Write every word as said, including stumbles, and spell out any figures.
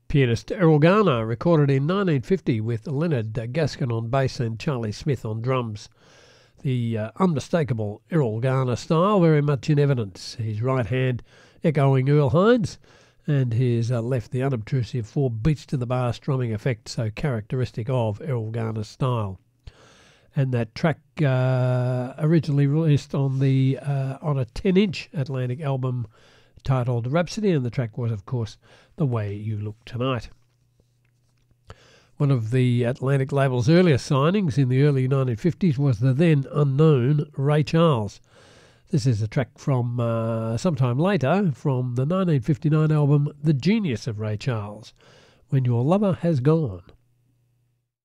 Pianist Errol Garner, recorded in nineteen fifty with Leonard Gaskin on bass and Charlie Smith on drums. The uh, unmistakable Errol Garner style very much in evidence. His right hand echoing Earl Hines, and his uh, left the unobtrusive four beats to the bar strumming effect so characteristic of Errol Garner's style. And that track uh, originally released on the uh, on a ten-inch Atlantic album titled Rhapsody, and the track was, of course, The Way You Look Tonight. One of the Atlantic label's earliest signings in the early nineteen fifties was the then unknown Ray Charles. This is a track from uh, sometime later from the nineteen fifty-nine album The Genius of Ray Charles, When Your Lover Has Gone.